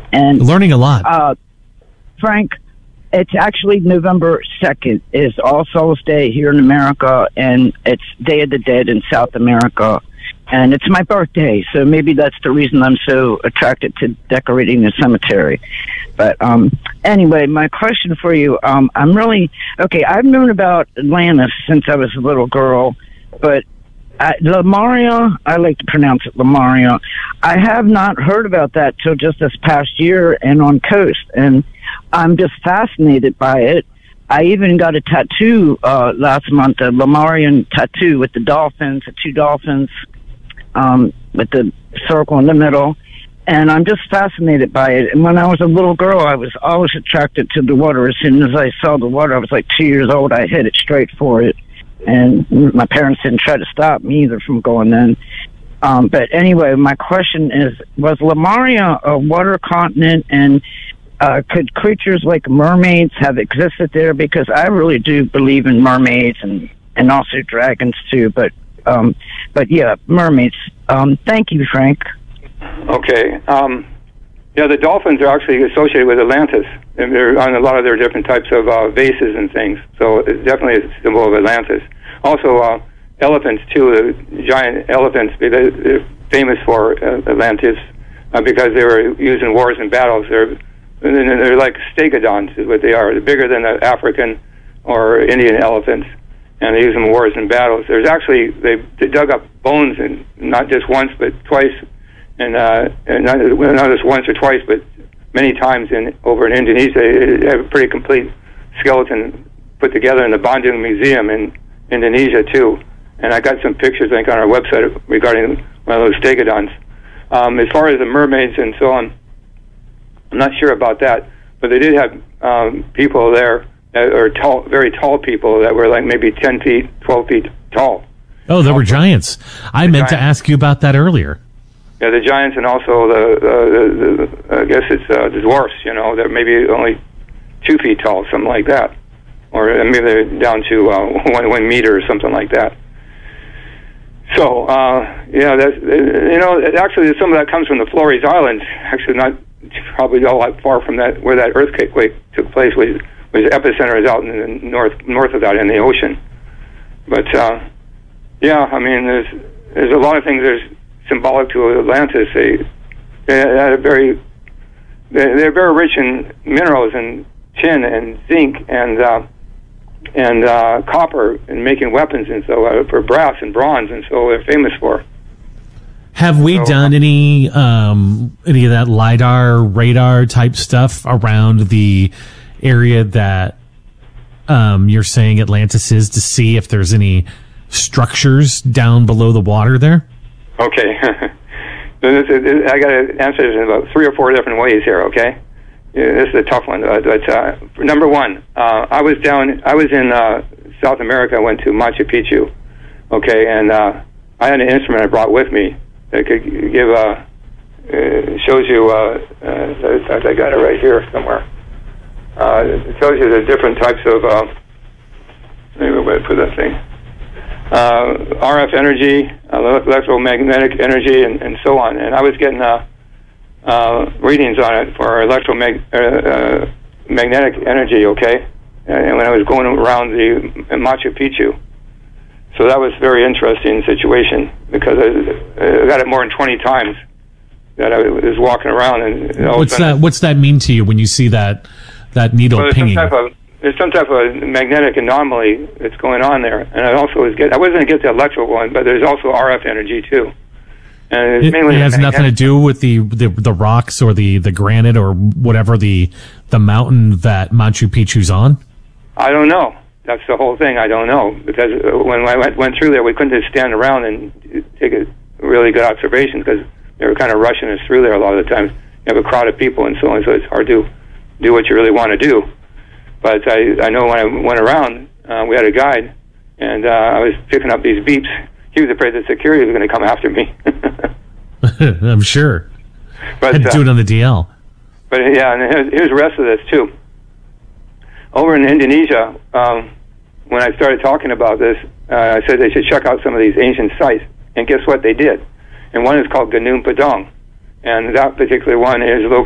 And learning a lot. Frank, it's actually November 2nd is All Souls Day here in America, and it's Day of the Dead in South America. And it's my birthday, so maybe that's the reason I'm so attracted to decorating the cemetery. But anyway, my question for you, I'm really, okay, I've known about Atlantis since I was a little girl, but Lemuria, I like to pronounce it Lemuria, I have not heard about that till just this past year and on Coast, and I'm just fascinated by it. I even got a tattoo last month, a Lemurian tattoo with the dolphins, the two dolphins, with the circle in the middle, and I'm just fascinated by it. And when I was a little girl, I was always attracted to the water. As soon as I saw the water, I was like 2 years old, I headed straight for it, and my parents didn't try to stop me either from going in. But anyway, my question is, was Lemuria a water continent, and could creatures like mermaids have existed there? Because I really do believe in mermaids and also dragons too, but yeah, mermaids. Thank you, Frank. Okay. Yeah, the dolphins are actually associated with Atlantis, and they're on a lot of their different types of vases and things. So it's definitely a symbol of Atlantis. Also, elephants too. The giant elephants. They're famous for Atlantis because they were used in wars and battles. They're like stegodons, is what they are. They're bigger than the African or Indian elephants, and they use them in wars and battles. There's actually, they dug up bones, and not just once, but twice, and not just once or twice, but many times over in Indonesia. They have a pretty complete skeleton put together in the Bandung Museum in Indonesia, too. And I got some pictures, I think, on our website regarding one of those stegodons. As far as the mermaids and so on, I'm not sure about that, but they did have people there that are tall, very tall people that were like maybe 10 feet, 12 feet tall. Oh, there were giants. I meant to ask you about that earlier. Yeah, the giants, and also the I guess it's the dwarfs, you know, they're maybe only 2 feet tall, something like that. Or maybe they're down to 1 meter or something like that. So, yeah, that's, you know, actually some of that comes from the Flores Islands, actually not probably a lot far from that, where that earthquake took place, which epicenter is out in the north of that in the ocean. But yeah, I mean, there's a lot of things there's symbolic to Atlantis. They're very rich in minerals and tin and zinc and copper, and making weapons and so for brass and bronze, and so they're famous for. Have we done any of that LiDAR, radar type stuff around the area that you're saying Atlantis is, to see if there's any structures down below the water there? Okay. I got to answer this in about 3 or 4 different ways here, okay? Yeah, this is a tough one. But number one, I was in South America. I went to Machu Picchu, okay, and I had an instrument I brought with me that could give shows you. In fact, I got it right here somewhere. It shows you the different types of. Maybe where to put that thing. RF energy, electromagnetic energy, and so on. And I was getting readings on it for electromagnetic energy. Okay, and when I was going around the Machu Picchu. So that was a very interesting situation, because I got it more than 20 times that I was walking around. And what's that mean to you when you see that needle pinging? There's some type of magnetic anomaly that's going on there, and I also was I wasn't going to get the electrical one, but there's also RF energy too. And it has nothing to do with the rocks or the granite or whatever the mountain that Machu Picchu's on. I don't know. That's the whole thing. I don't know, because when I went through there, we couldn't just stand around and take a really good observation, because they were kind of rushing us through there a lot of the times. You have a crowd of people and so on, so it's hard to do what you really want to do. But I know when I went around, we had a guide, and I was picking up these beeps. He was afraid that security was going to come after me. I'm sure. But had to do it on the DL. But yeah, and here's the rest of this too. Over in Indonesia, when I started talking about this, I said they should check out some of these ancient sites. And guess what? They did. And one is called Gunung Padang. And that particular one is located